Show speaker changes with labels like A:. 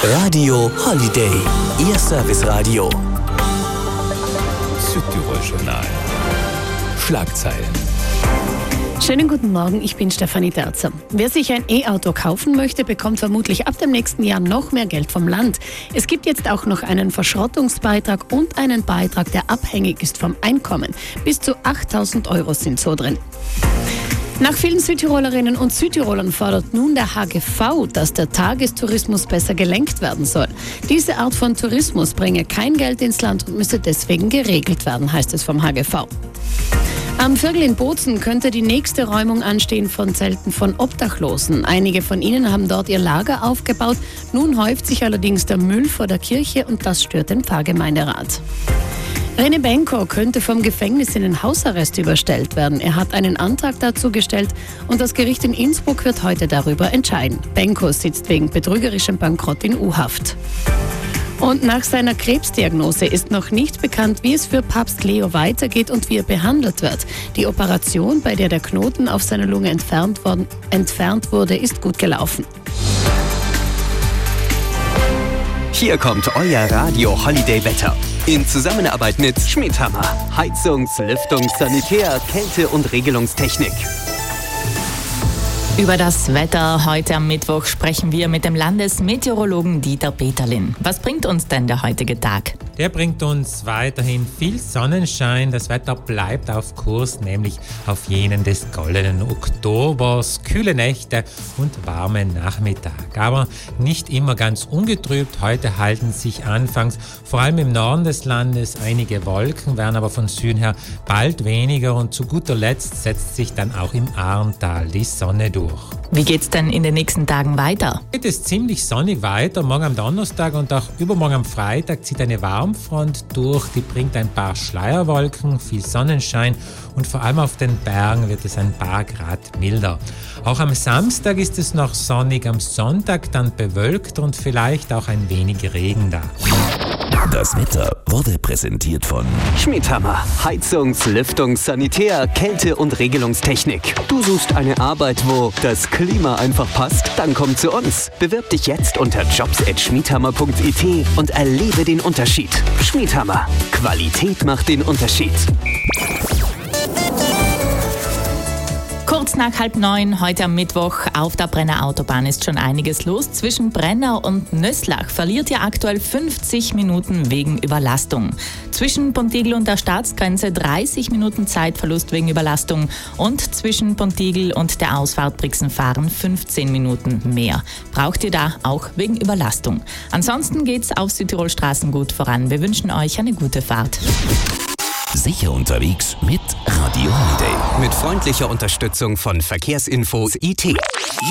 A: Radio Holiday, Ihr Serviceradio.
B: Südtirol-Journal. Schlagzeilen.
C: Schönen guten Morgen, ich bin Stefanie Derzer. Wer sich ein E-Auto kaufen möchte, bekommt vermutlich ab dem nächsten Jahr noch mehr Geld vom Land. Es gibt jetzt auch noch einen Verschrottungsbeitrag und einen Beitrag, der abhängig ist vom Einkommen. Bis zu 8.000 € sind so drin. Nach vielen Südtirolerinnen und Südtirolern fordert nun der HGV, dass der Tagestourismus besser gelenkt werden soll. Diese Art von Tourismus bringe kein Geld ins Land und müsse deswegen geregelt werden, heißt es vom HGV. Am Viergl in Bozen könnte die nächste Räumung anstehen von Zelten von Obdachlosen. Einige von ihnen haben dort ihr Lager aufgebaut. Nun häuft sich allerdings der Müll vor der Kirche und das stört den Pfarrgemeinderat. René Benko könnte vom Gefängnis in den Hausarrest überstellt werden. Er hat einen Antrag dazu gestellt und das Gericht in Innsbruck wird heute darüber entscheiden. Benko sitzt wegen betrügerischem Bankrott in U-Haft. Und nach seiner Krebsdiagnose ist noch nicht bekannt, wie es für Papst Leo weitergeht und wie er behandelt wird. Die Operation, bei der der Knoten auf seiner Lunge entfernt wurde, ist gut gelaufen.
A: Hier kommt euer Radio Holiday Wetter. In Zusammenarbeit mit Schmidhammer. Heizungs-, Lüftungs-, Sanitär-, Kälte- und Regelungstechnik.
D: Über das Wetter heute am Mittwoch sprechen wir mit dem Landesmeteorologen Dieter Peterlin. Was bringt uns denn der heutige Tag?
E: Der bringt uns weiterhin viel Sonnenschein. Das Wetter bleibt auf Kurs, nämlich auf jenen des goldenen Oktobers. Kühle Nächte und warme Nachmittag. Aber nicht immer ganz ungetrübt. Heute halten sich anfangs vor allem im Norden des Landes einige Wolken, werden aber von Süden her bald weniger. Und zu guter Letzt setzt sich dann auch im Ahrntal die Sonne durch.
D: Wie geht's denn in den nächsten Tagen weiter?
E: Geht es ziemlich sonnig weiter. Morgen am Donnerstag und auch übermorgen am Freitag zieht eine Warmfront durch. Die bringt ein paar Schleierwolken, viel Sonnenschein und vor allem auf den Bergen wird es ein paar Grad milder. Auch am Samstag ist es noch sonnig, am Sonntag dann bewölkt und vielleicht auch ein wenig Regen da.
B: Das Wetter wurde präsentiert von
A: Schmidhammer. Heizungs-, Lüftungs-, Sanitär-, Kälte- und Regelungstechnik. Du suchst eine Arbeit, wo das Klima einfach passt? Dann komm zu uns. Bewirb dich jetzt unter jobs@schmidhammer.it und erlebe den Unterschied. Schmidhammer. Qualität macht den Unterschied.
D: Kurz nach 8:30 heute am Mittwoch auf der Brenner Autobahn ist schon einiges los. Zwischen Brenner und Nöslach verliert ihr aktuell 50 Minuten wegen Überlastung. Zwischen Pontigl und der Staatsgrenze 30 Minuten Zeitverlust wegen Überlastung und zwischen Pontigl und der Ausfahrt Brixenfahren 15 Minuten mehr. Braucht ihr da auch wegen Überlastung. Ansonsten geht's auf Südtirol Straßen gut voran. Wir wünschen euch eine gute Fahrt.
B: Sicher unterwegs mit Radio Holiday.
A: Mit freundlicher Unterstützung von Verkehrsinfo IT.